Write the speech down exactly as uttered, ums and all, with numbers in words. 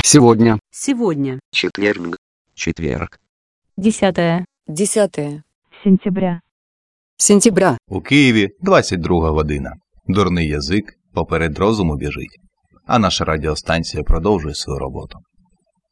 Сегодня. Сегодня. Четверг. Четверг. Десятое. Десятое. Сентября. Сентября. У Києві двадцять друга година. Дурний язик поперед розуму біжить. А наша радіостанція продовжує свою роботу.